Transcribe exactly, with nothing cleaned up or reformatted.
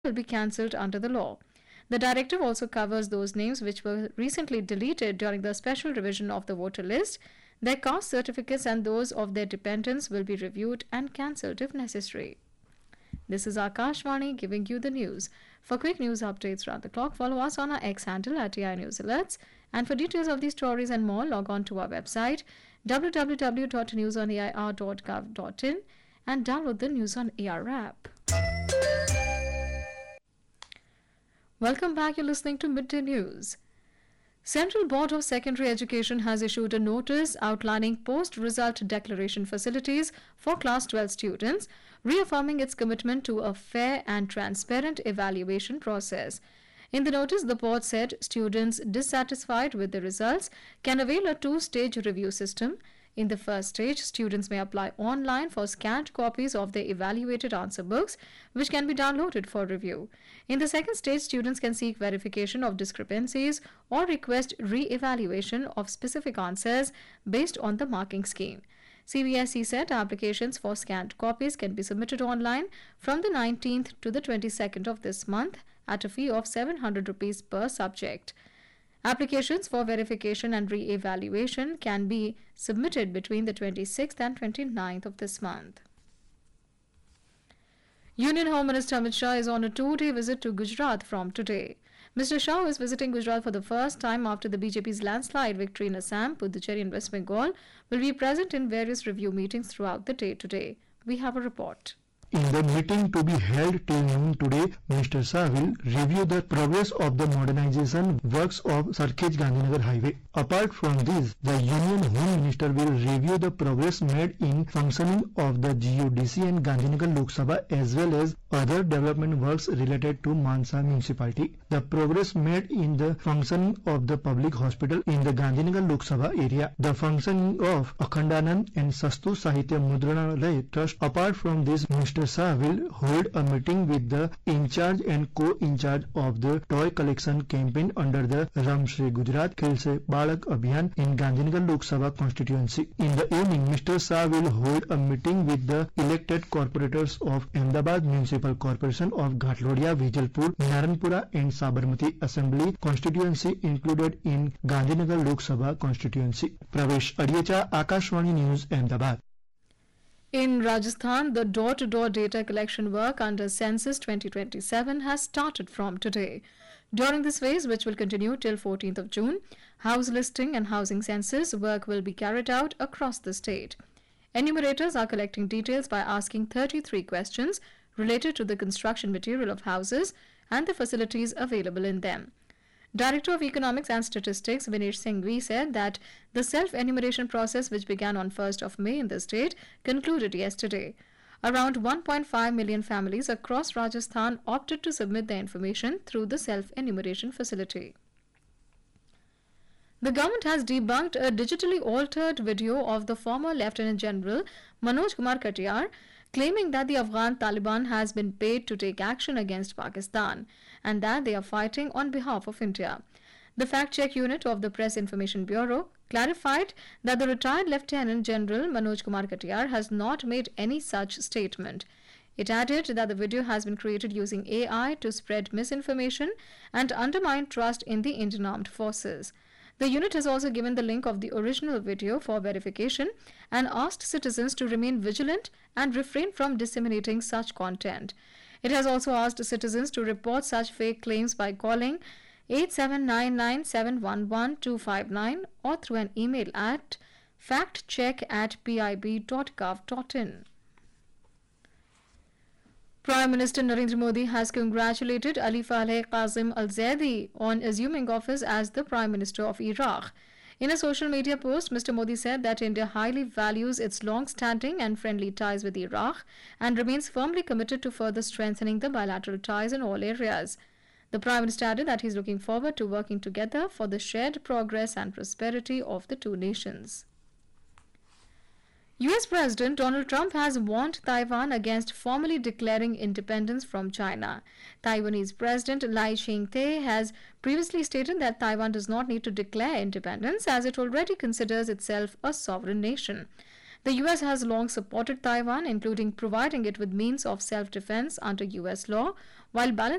will be cancelled under the law. The directive also covers those names which were recently deleted during the special revision of the voter list. Their caste certificates and those of their dependents will be reviewed and cancelled if necessary. This is Akashvani giving you the news. For quick news updates round the clock, follow us on our X handle at A I News Alerts. And for details of these stories and more, log on to our website w w w dot news on a i r dot gov dot in and download the News on A R app. Welcome back. You're listening to Midday News. Central Board of Secondary Education has issued a notice outlining post-result declaration facilities for Class twelve students, reaffirming its commitment to a fair and transparent evaluation process. In the notice, the board said students dissatisfied with the results can avail a two-stage review system. In the first stage, students may apply online for scanned copies of their evaluated answer books, which can be downloaded for review. In the second stage, students can seek verification of discrepancies or request re-evaluation of specific answers based on the marking scheme. C B S E said applications for scanned copies can be submitted online from the nineteenth to the twenty-second of this month at a fee of seven hundred rupees per subject. Applications for verification and re-evaluation can be submitted between the twenty-sixth and twenty-ninth of this month. Union Home Minister Amit Shah is on a two-day visit to Gujarat from today. Mister Shah is visiting Gujarat for the first time after the B J P's landslide victory in Assam, Puducherry and West Bengal, will be present in various review meetings throughout the day today. We have a report. In the meeting to be held till noon today, Minister Shah will review the progress of the modernization works of Sarkhej Gandhinagar Highway. Apart from this, the Union Home Minister will review the progress made in functioning of the G U D C and Gandhinagar Lok Sabha as well as other development works related to Mansa municipality. The progress made in the functioning of the public hospital in the Gandhinagar Lok Sabha area, the functioning of Akhandanand and Sastu Sahitya Mudranalay Trust. Apart from this, Mister Shah will hold a meeting with the in-charge and co-in-charge of the toy collection campaign under the Ram Shri Gujarat Khel Se Balak Abhiyan in Gandhinagar Lok Sabha constituency. In the evening, Mister Shah will hold a meeting with the elected corporators of Ahmedabad Municipal Corporation of Ghatlodiya, Vijalpur, Naranpura and Sabarmati Assembly constituency included in Gandhinagar Lok Sabha constituency. Pravesh Adiecha, Akashvani News, Ahmedabad. In Rajasthan, the door-to-door data collection work under Census twenty twenty-seven has started from today. During this phase, which will continue till fourteenth of June, house listing and housing census work will be carried out across the state. Enumerators are collecting details by asking thirty-three questions related to the construction material of houses and the facilities available in them. Director of Economics and Statistics Vinesh Singhvi said that the self-enumeration process, which began on first of May in the state, concluded yesterday. Around one point five million families across Rajasthan opted to submit their information through the self-enumeration facility. The government has debunked a digitally altered video of the former Lieutenant General Manoj Kumar Katiyar, claiming that the Afghan Taliban has been paid to take action against Pakistan and that they are fighting on behalf of India. The fact-check unit of the Press Information Bureau clarified that the retired Lieutenant General Manoj Kumar Katiyar has not made any such statement. It added that the video has been created using A I to spread misinformation and undermine trust in the Indian Armed Forces. The unit has also given the link of the original video for verification and asked citizens to remain vigilant and refrain from disseminating such content. It has also asked citizens to report such fake claims by calling eight seven nine nine seven one one two five nine or through an email at factcheck at pib dot gov dot in. Prime Minister Narendra Modi has congratulated Ali Faleh Qasem Al-Zaidi on assuming office as the Prime Minister of Iraq. In a social media post, Mister Modi said that India highly values its long-standing and friendly ties with Iraq and remains firmly committed to further strengthening the bilateral ties in all areas. The Prime Minister added that he is looking forward to working together for the shared progress and prosperity of the two nations. U S President Donald Trump has warned Taiwan against formally declaring independence from China. Taiwanese President Lai Ching-te has previously stated that Taiwan does not need to declare independence as it already considers itself a sovereign nation. The U S has long supported Taiwan, including providing it with means of self-defense under U S law, while balancing